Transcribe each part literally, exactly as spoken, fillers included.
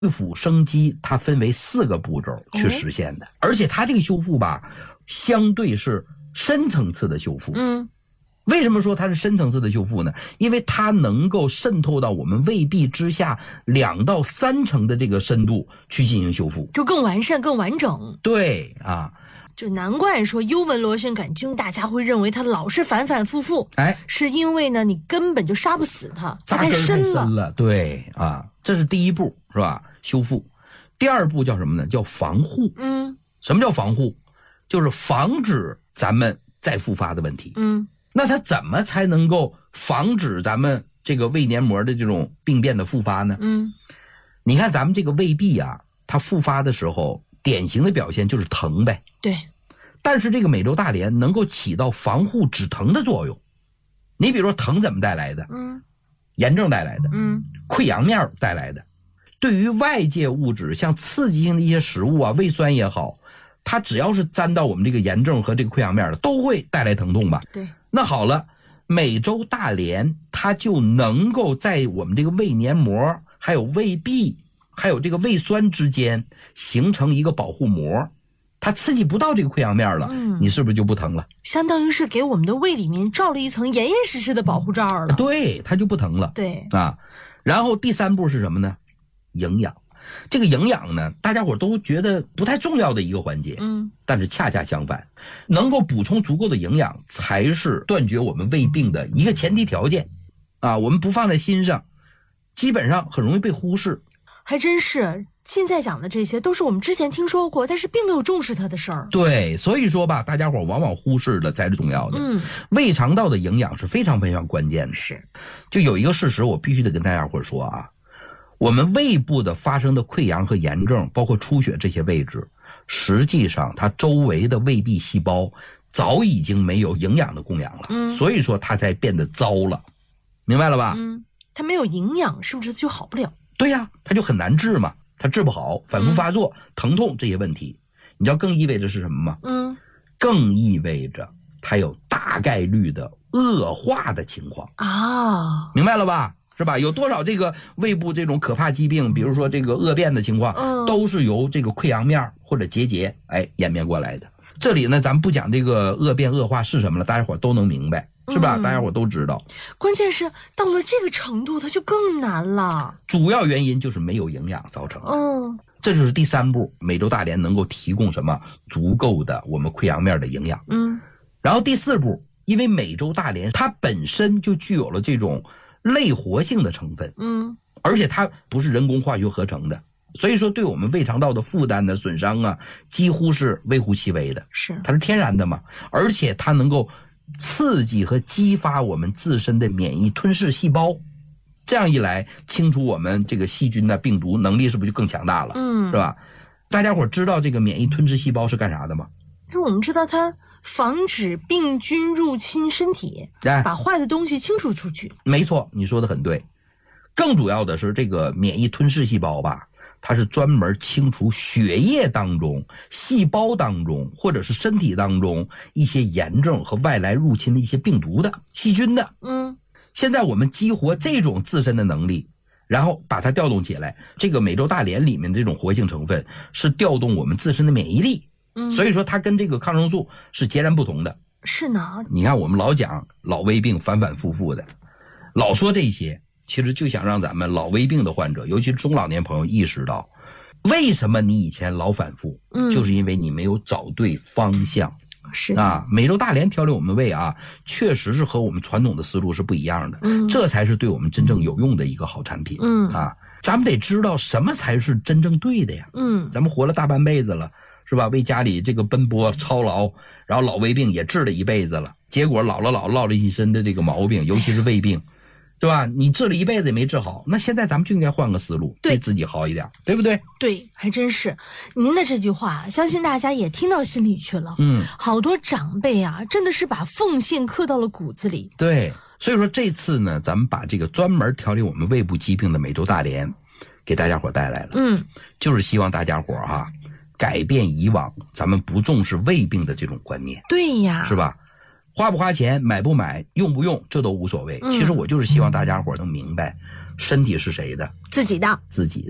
肺腑生肌它分为四个步骤去实现的，哦、而且它这个修复吧，相对是深层次的修复。 嗯， 为什么说它是深层次的修复呢？因为它能够渗透到我们胃壁之下两到三层的这个深度去进行修复， 就更完善、更完整。 对啊。 就难怪说幽门螺旋杆菌大家会认为它老是反反复复， 哎， 是因为呢你根本就杀不死它，它太深了。 深了，对啊，这是第一步，是吧？修复。第二步叫什么呢？叫防护。 嗯， 什么叫防护？就是防止咱们再复发的问题。 嗯， 那它怎么才能够防止咱们这个胃黏膜的这种病变的复发呢？ 嗯， 你看咱们这个胃壁啊，它复发的时候，典型的表现就是疼呗。 对。 但是这个美洲大莲能够起到防护止疼的作用。你比如说疼怎么带来的？ 嗯， 炎症带来的， 嗯， 溃疡面带来的。对于外界物质，像刺激性的一些食物啊，胃酸也好，它只要是沾到我们这个炎症和这个溃疡面的，都会带来疼痛吧？ 对。 那好了，美洲大莲它就能够在我们这个胃黏膜、还有胃壁、还有这个胃酸之间形成一个保护膜。它刺激不到这个溃疡面了，嗯，你是不是就不疼了？ 相当于是给我们的胃里面罩了一层严严实实的保护罩了。 对，它就不疼了。 对啊，然后第三步是什么呢？营养。这个营养呢，大家伙都觉得不太重要的一个环节， 嗯， 但是恰恰相反，能够补充足够的营养，才是断绝我们胃病的一个前提条件。啊，我们不放在心上，基本上很容易被忽视。 还真是。现在讲的这些都是我们之前听说过，但是并没有重视它的事儿。 对，所以说吧，大家伙往往忽视了才是重要的。 嗯， 胃肠道的营养是非常非常关键的。 是， 就有一个事实，我必须得跟大家伙说啊，我们胃部的发生的溃疡和炎症，包括出血这些位置，实际上它周围的胃壁细胞早已经没有营养的供养了， 嗯， 所以说它才变得糟了，明白了吧？ 嗯，它没有营养，是不是就好不了？ 对呀，它就很难治嘛。它治不好，反复发作、嗯、疼痛这些问题，你知道更意味着是什么吗？ 嗯， 更意味着它有大概率的恶化的情况啊， 明白了吧？是吧？有多少这个胃部这种可怕疾病，比如说这个恶变的情况， 嗯， 都是由这个溃疡面或者结节哎演变过来的。这里呢，咱们不讲这个恶变恶化是什么了，大家伙都能明白。是吧？大家伙都知道。 关键是到了这个程度，它就更难了。 主要原因就是没有营养造成的。 嗯， 这就是第三步，美洲大莲能够提供什么足够的我们溃疡面的营养。 嗯， 然后第四步，因为美洲大莲它本身就具有了这种类活性的成分。 嗯， 而且它不是人工化学合成的，所以说对我们胃肠道的负担的损伤啊，几乎是微乎其微的。 是， 它是天然的嘛，而且它能够刺激和激发我们自身的免疫吞噬细胞，这样一来，清除我们这个细菌的病毒能力是不是就更强大了？ 嗯， 是吧？大家伙知道这个免疫吞噬细胞是干啥的吗？ 那我们知道它防止病菌入侵身体， 哎， 把坏的东西清除出去。 没错，你说的很对。更主要的是这个免疫吞噬细胞吧，它是专门清除血液当中、细胞当中或者是身体当中一些炎症和外来入侵的一些病毒的、细菌的。 嗯， 现在我们激活这种自身的能力，然后把它调动起来。这个美洲大莲里面这种活性成分是调动我们自身的免疫力。 嗯， 所以说它跟这个抗生素是截然不同的。 是呢， 你看我们老讲老胃病反反复复的，老说这些，其实就想让咱们老胃病的患者，尤其是中老年朋友意识到，为什么你以前老反复， 嗯， 就是因为你没有找对方向。 是啊，美洲大莲调理我们胃啊，确实是和我们传统的思路是不一样的。 嗯， 这才是对我们真正有用的一个好产品。 嗯啊，咱们得知道什么才是真正对的呀。 嗯， 咱们活了大半辈子了，是吧？为家里这个奔波操劳，然后老胃病也治了一辈子了，结果老了老落了一身的这个毛病，尤其是胃病。对吧？你治了一辈子也没治好，那现在咱们就应该换个思路，对自己好一点，对不对？ 对，还真是。您的这句话，相信大家也听到心里去了。 嗯， 好多长辈啊，真的是把奉献刻到了骨子里。 对，所以说这次呢，咱们把这个专门调理我们胃部疾病的美洲大莲给大家伙带来了。 嗯， 就是希望大家伙哈、啊，改变以往咱们不重视胃病的这种观念。 对呀， 是吧？花不花钱，买不买，用不用，这都无所谓。 嗯、 其实我就是希望大家伙能明白，身体是谁的？ 自己的， 自己的。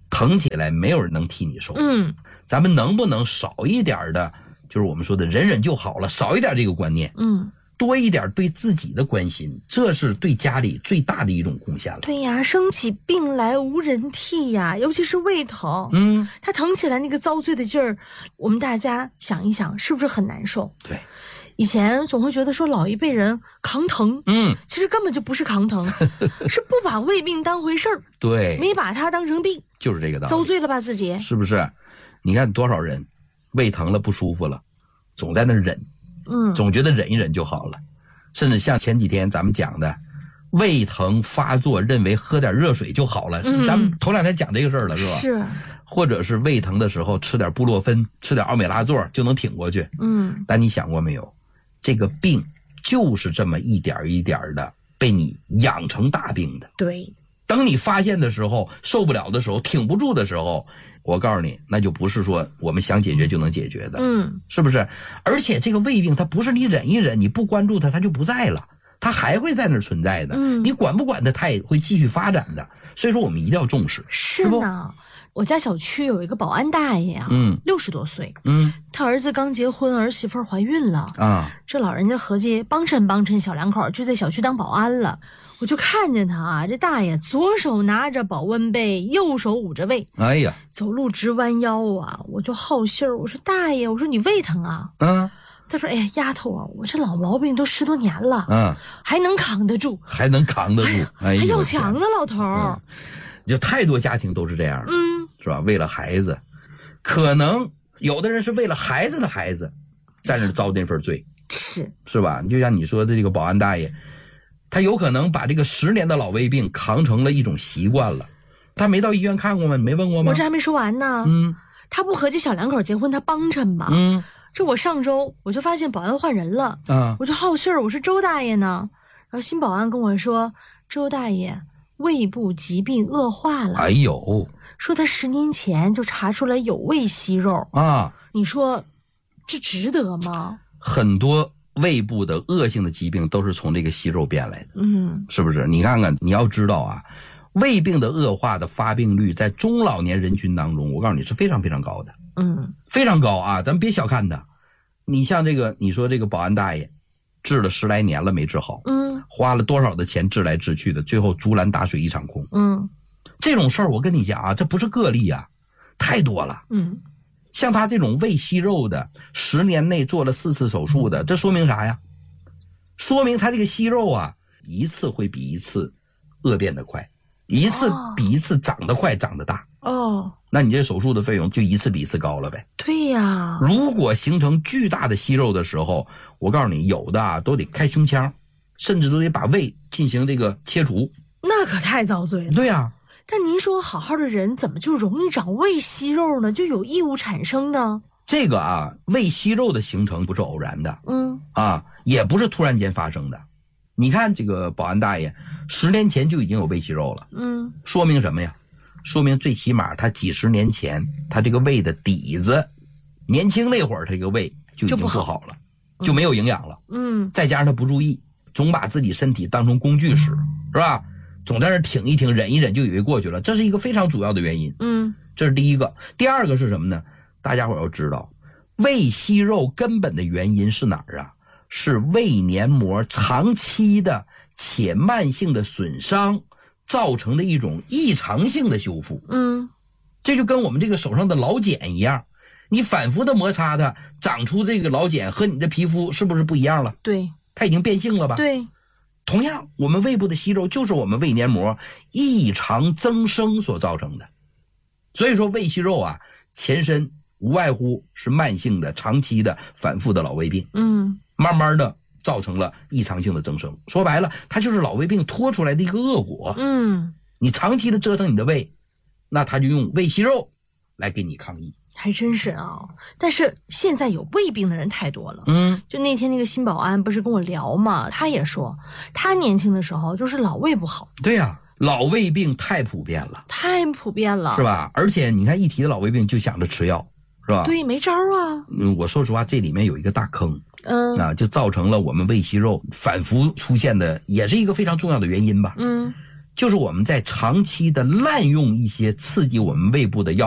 疼起来没有人能替你受。 嗯， 咱们能不能少一点的，就是我们说的忍忍就好了，少一点这个观念， 嗯， 多一点对自己的关心，这是对家里最大的一种贡献了。 对呀，生起病来无人替呀，尤其是胃疼， 嗯， 他疼起来那个遭罪的劲儿，我们大家想一想，是不是很难受？ 对。 以前总会觉得说老一辈人扛疼， 嗯， 其实根本就不是扛疼，是不把胃病当回事儿， 对， 没把它当成病， 就是这个道理。 遭罪了吧自己？ 是不是？你看多少人胃疼了不舒服了，总在那忍， 嗯， 总觉得忍一忍就好了。甚至像前几天咱们讲的，胃疼发作认为喝点热水就好了，嗯、咱们头两天讲这个事儿了，是吧？ 是。 或者是胃疼的时候吃点布洛芬，吃点奥美拉唑就能挺过去。 嗯， 但你想过没有？这个病就是这么一点一点的被你养成大病的。 对， 等你发现的时候，受不了的时候，挺不住的时候，我告诉你，那就不是说我们想解决就能解决的。 嗯， 是不是？而且这个胃病它不是你忍一忍，你不关注它，它就不在了，它还会在那儿存在的。 嗯， 你管不管它，它也会继续发展的。所以说我们一定要重视。 是呢。我家小区有一个保安大爷啊， 嗯， 六十多岁， 嗯， 他儿子刚结婚，儿媳妇怀孕了啊， 这老人家合计帮衬帮衬小两口，就在小区当保安了。我就看见他啊，这大爷左手拿着保温杯，右手捂着胃， 哎呀， 走路直弯腰啊，我就好信儿，我说大爷，我说你胃疼啊？ 嗯， 他说哎呀丫头啊，我这老毛病都十多年了， 嗯， 还能扛得住， 还能扛得住，哎呀， 还要强呢老头儿。 嗯，就太多家庭都是这样的， 嗯， 是吧？为了孩子，可能有的人是为了孩子的孩子，在那遭那份罪， 是是吧？就像你说的这个保安大爷，他有可能把这个十年的老胃病扛成了一种习惯了。他没到医院看过吗？你没问过吗？ 我这还没说完呢。 嗯， 他不合计小两口结婚他帮衬吗？ 嗯， 这我上周我就发现保安换人了啊， 我就好信儿，我说周大爷呢？然后新保安跟我说，周大爷胃部疾病恶化了。 哎呦， 说他十年前就查出来有胃息肉啊！ 你说这值得吗？ 很多胃部的恶性的疾病都是从这个息肉变来的， 嗯， 是不是？你看看，你要知道啊，胃病的恶化的发病率在中老年人群当中，我告诉你是非常非常高的， 嗯， 非常高啊！咱们别小看它。你像这个，你说这个保安大爷，治了十来年了没治好， 嗯， 花了多少的钱治来治去的，最后竹篮打水一场空， 嗯， 这种事儿我跟你讲啊，这不是个例啊，太多了， 嗯， 像他这种胃息肉的，十年内做了四次手术的，这说明啥呀？说明他这个息肉啊，一次会比一次恶变得快，一次比一次长得快，长得大。 哦， 那你这手术的费用就一次比一次高了呗。 对呀， 如果形成巨大的息肉的时候，我告诉你，有的啊都得开胸腔，甚至都得把胃进行这个切除。 那可太遭罪了。 对呀、啊。 但您说好好的人怎么就容易长胃息肉呢？就有异物产生呢？ 这个啊，胃息肉的形成不是偶然的， 嗯， 啊，也不是突然间发生的。你看这个保安大爷，十年前就已经有胃息肉了， 嗯， 说明什么呀？说明最起码他几十年前他这个胃的底子，年轻那会儿他这个胃就已经不好了，就, 就没有营养了。 嗯， 再加上他不注意，总把自己身体当成工具使，是吧？总在那挺一挺，忍一忍就以为过去了，这是一个非常主要的原因。 嗯， 这是第一个。第二个是什么呢？大家伙要知道，胃息肉根本的原因是哪儿啊？是胃黏膜长期的且慢性的损伤造成的一种异常性的修复。 嗯， 这就跟我们这个手上的老茧一样，你反复的摩擦它，长出这个老茧和你的皮肤是不是不一样了？ 对， 它已经变性了吧？ 对。 同样，我们胃部的息肉就是我们胃黏膜异常增生所造成的。所以说胃息肉啊，前身无外乎是慢性的、长期的、反复的老胃病， 嗯， 慢慢的造成了异常性的增生。说白了，它就是老胃病拖出来的一个恶果。 嗯， 你长期的折腾你的胃，那他就用胃息肉来给你抗议。 还真是啊，但是现在有胃病的人太多了。 嗯， 就那天那个新保安不是跟我聊嘛，他也说他年轻的时候就是老胃不好。 对呀、啊，老胃病太普遍了， 太普遍了， 是吧？而且你看一提到老胃病就想着吃药，是吧？ 对，没招啊。 嗯，我说实话，这里面有一个大坑， 嗯， 啊，就造成了我们胃息肉反复出现的，也是一个非常重要的原因吧。 嗯， 就是我们在长期的滥用一些刺激我们胃部的药